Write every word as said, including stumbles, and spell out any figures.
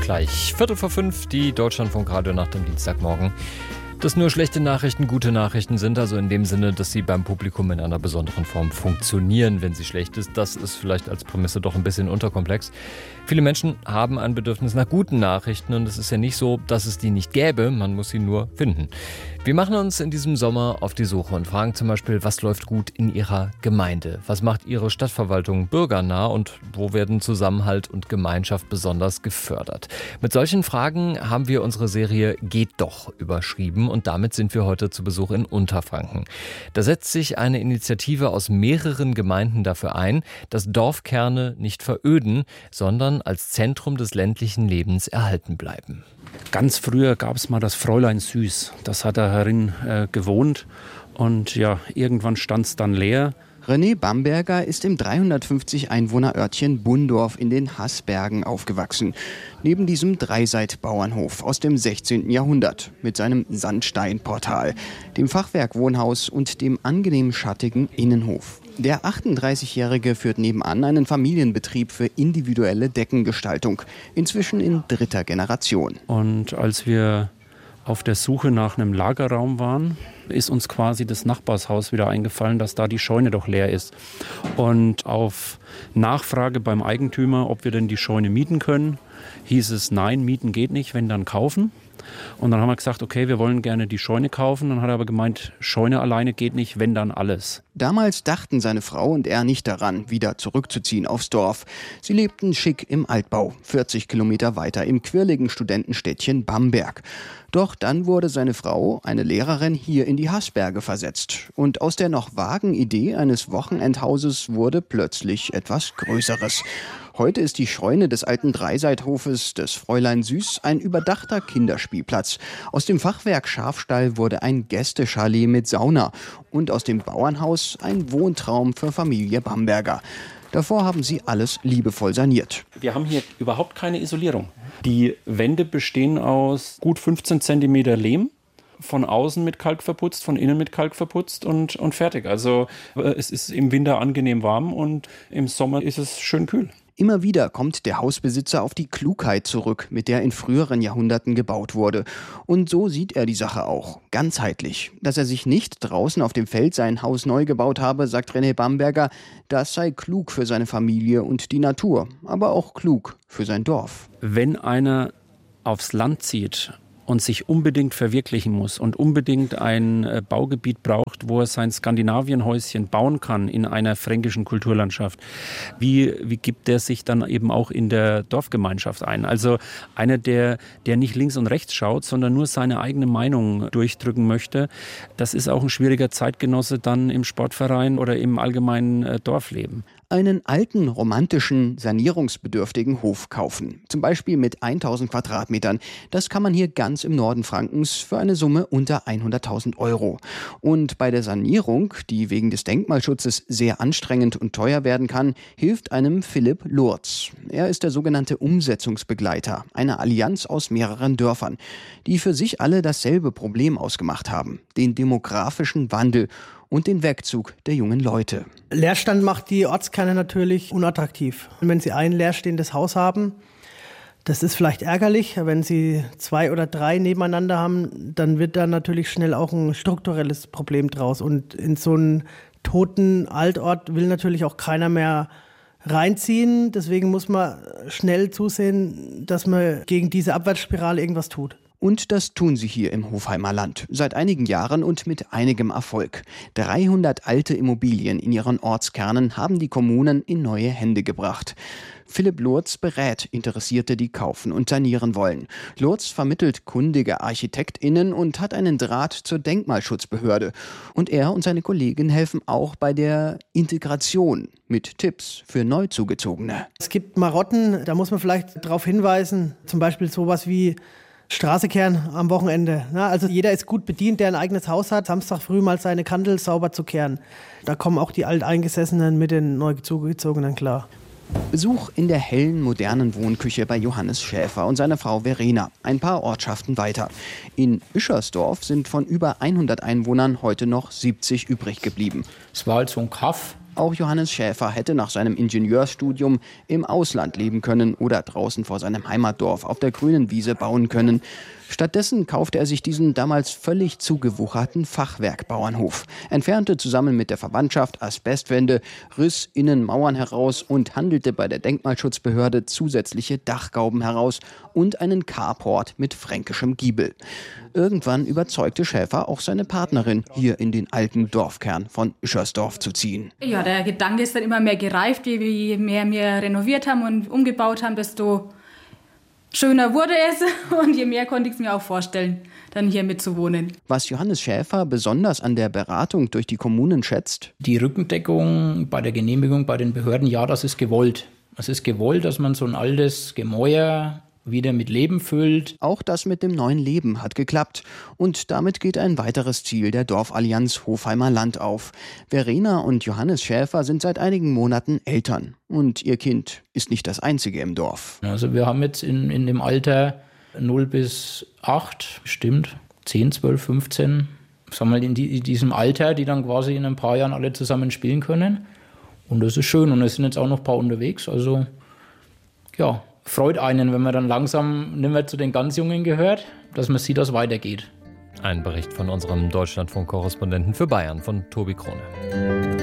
Gleich Viertel vor fünf, die Deutschlandfunk-Radio nach dem Dienstagmorgen. Dass nur schlechte Nachrichten gute Nachrichten sind, also in dem Sinne, dass sie beim Publikum in einer besonderen Form funktionieren, wenn sie schlecht ist. Das ist vielleicht als Prämisse doch ein bisschen unterkomplex. Viele Menschen haben ein Bedürfnis nach guten Nachrichten und es ist ja nicht so, dass es die nicht gäbe, man muss sie nur finden. Wir machen uns in diesem Sommer auf die Suche und fragen zum Beispiel, was läuft gut in Ihrer Gemeinde? Was macht Ihre Stadtverwaltung bürgernah und wo werden Zusammenhalt und Gemeinschaft besonders gefördert? Mit solchen Fragen haben wir unsere Serie Geht doch überschrieben und damit sind wir heute zu Besuch in Unterfranken. Da setzt sich eine Initiative aus mehreren Gemeinden dafür ein, dass Dorfkerne nicht veröden, sondern als Zentrum des ländlichen Lebens erhalten bleiben. Ganz früher gab es mal das Fräulein Süß. Das hat da herin äh, gewohnt und ja, irgendwann stand es dann leer. René Bamberger ist im dreihundertfünfzig Einwohner-Örtchen Bundorf in den Haßbergen aufgewachsen. Neben diesem Dreiseit-Bauernhof aus dem sechzehnten Jahrhundert mit seinem Sandsteinportal, dem Fachwerkwohnhaus und dem angenehm schattigen Innenhof. Der achtunddreißigjährige führt nebenan einen Familienbetrieb für individuelle Deckengestaltung, inzwischen in dritter Generation. Und als wir auf der Suche nach einem Lagerraum waren, ist uns quasi das Nachbarshaus wieder eingefallen, dass da die Scheune doch leer ist. Und auf Nachfrage beim Eigentümer, ob wir denn die Scheune mieten können, hieß es, nein, mieten geht nicht, wenn dann kaufen. Und dann haben wir gesagt, okay, wir wollen gerne die Scheune kaufen. Dann hat er aber gemeint, Scheune alleine geht nicht, wenn dann alles. Damals dachten seine Frau und er nicht daran, wieder zurückzuziehen aufs Dorf. Sie lebten schick im Altbau, vierzig Kilometer weiter im quirligen Studentenstädtchen Bamberg. Doch dann wurde seine Frau, eine Lehrerin, hier in die Haßberge versetzt. Und aus der noch vagen Idee eines Wochenendhauses wurde plötzlich etwas Größeres. Heute ist die Scheune des alten Dreiseithofes des Fräulein Süß ein überdachter Kinderspielplatz. Aus dem Fachwerk Schafstall wurde ein Gästechalet mit Sauna und aus dem Bauernhaus ein Wohntraum für Familie Bamberger. Davor haben sie alles liebevoll saniert. Wir haben hier überhaupt keine Isolierung. Die Wände bestehen aus gut fünfzehn Zentimeter Lehm. Von außen mit Kalk verputzt, von innen mit Kalk verputzt und, und fertig. Also es ist im Winter angenehm warm und im Sommer ist es schön kühl. Immer wieder kommt der Hausbesitzer auf die Klugheit zurück, mit der in früheren Jahrhunderten gebaut wurde. Und so sieht er die Sache auch, ganzheitlich. Dass er sich nicht draußen auf dem Feld sein Haus neu gebaut habe, sagt René Bamberger, das sei klug für seine Familie und die Natur, aber auch klug für sein Dorf. Wenn einer aufs Land zieht und sich unbedingt verwirklichen muss und unbedingt ein äh, Baugebiet braucht, wo er sein Skandinavienhäuschen bauen kann in einer fränkischen Kulturlandschaft, wie, wie gibt der sich dann eben auch in der Dorfgemeinschaft ein? Also einer, der, der nicht links und rechts schaut, sondern nur seine eigene Meinung durchdrücken möchte, das ist auch ein schwieriger Zeitgenosse dann im Sportverein oder im allgemeinen äh, Dorfleben. Einen alten, romantischen, sanierungsbedürftigen Hof kaufen. Zum Beispiel mit tausend Quadratmetern. Das kann man hier ganz im Norden Frankens für eine Summe unter hunderttausend Euro. Und bei der Sanierung, die wegen des Denkmalschutzes sehr anstrengend und teuer werden kann, hilft einem Philipp Lurz. Er ist der sogenannte Umsetzungsbegleiter, eine Allianz aus mehreren Dörfern, die für sich alle dasselbe Problem ausgemacht haben, den demografischen Wandel und den Wegzug der jungen Leute. Leerstand macht die Ortskerne natürlich unattraktiv. Wenn sie ein leerstehendes Haus haben, das ist vielleicht ärgerlich. Wenn sie zwei oder drei nebeneinander haben, dann wird da natürlich schnell auch ein strukturelles Problem draus. Und in so einen toten Altort will natürlich auch keiner mehr reinziehen. Deswegen muss man schnell zusehen, dass man gegen diese Abwärtsspirale irgendwas tut. Und das tun sie hier im Hofheimer Land. Seit einigen Jahren und mit einigem Erfolg. dreihundert alte Immobilien in ihren Ortskernen haben die Kommunen in neue Hände gebracht. Philipp Lurz berät Interessierte, die kaufen und sanieren wollen. Lurz vermittelt kundige ArchitektInnen und hat einen Draht zur Denkmalschutzbehörde. Und er und seine Kollegen helfen auch bei der Integration mit Tipps für Neuzugezogene. Es gibt Marotten, da muss man vielleicht darauf hinweisen, zum Beispiel sowas wie Straße kehren am Wochenende. Also jeder ist gut bedient, der ein eigenes Haus hat, Samstag früh mal seine Kandel sauber zu kehren. Da kommen auch die Alteingesessenen mit den Neuzugezogenen klar. Besuch in der hellen, modernen Wohnküche bei Johannes Schäfer und seiner Frau Verena, ein paar Ortschaften weiter. In Üschersdorf sind von über hundert Einwohnern heute noch siebzig übrig geblieben. Es war halt so ein Kaff, Auch Johannes Schäfer hätte nach seinem Ingenieurstudium im Ausland leben können oder draußen vor seinem Heimatdorf auf der grünen Wiese bauen können. Stattdessen kaufte er sich diesen damals völlig zugewucherten Fachwerkbauernhof, entfernte zusammen mit der Verwandtschaft Asbestwände, riss innen Mauern heraus und handelte bei der Denkmalschutzbehörde zusätzliche Dachgauben heraus und einen Carport mit fränkischem Giebel. Irgendwann überzeugte Schäfer auch seine Partnerin, hier in den alten Dorfkern von Ischersdorf zu ziehen. Ja, der Gedanke ist dann immer mehr gereift, je mehr wir renoviert haben und umgebaut haben, desto schöner wurde es und je mehr konnte ich es mir auch vorstellen, dann hier mitzuwohnen. Was Johannes Schäfer besonders an der Beratung durch die Kommunen schätzt? Die Rückendeckung bei der Genehmigung bei den Behörden, ja, das ist gewollt. Es ist gewollt, dass man so ein altes Gemäuer wieder mit Leben füllt. Auch das mit dem neuen Leben hat geklappt. Und damit geht ein weiteres Ziel der Dorfallianz Hofheimer Land auf. Verena und Johannes Schäfer sind seit einigen Monaten Eltern. Und ihr Kind ist nicht das einzige im Dorf. Also wir haben jetzt in, in dem Alter null bis acht, bestimmt zehn, zwölf, fünfzehn, sagen wir mal in, die, in diesem Alter, die dann quasi in ein paar Jahren alle zusammen spielen können. Und das ist schön. Und es sind jetzt auch noch ein paar unterwegs. Also ja, freut einen, wenn man dann langsam nicht mehr zu den ganz Jungen gehört, dass man sieht, dass es weitergeht. Ein Bericht von unserem Deutschlandfunk-Korrespondenten für Bayern, von Tobi Krone.